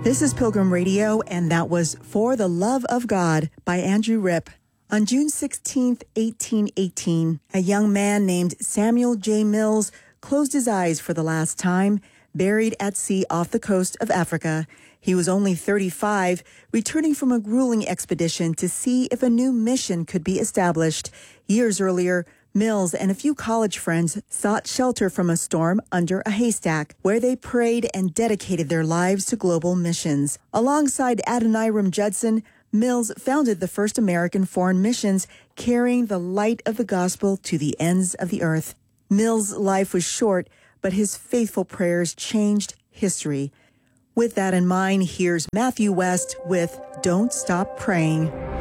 This is Pilgrim Radio, and that was For the Love of God by Andrew Ripp. On June 16, 1818, a young man named Samuel J. Mills closed his eyes for the last time, buried at sea off the coast of Africa. He was only 35, returning from a grueling expedition to see if a new mission could be established. Years earlier, Mills and a few college friends sought shelter from a storm under a haystack, where they prayed and dedicated their lives to global missions. Alongside Adoniram Judson, Mills founded the first American foreign missions, carrying the light of the gospel to the ends of the earth. Mills' life was short, but his faithful prayers changed history. With that in mind, here's Matthew West with Don't Stop Praying.